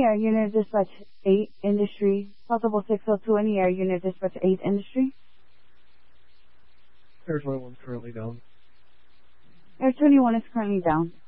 Air Unit Dispatch 8 Industry. Possible 602 any Air Unit Dispatch 8 Industry. Air 21 is currently down. Air 21 is currently down.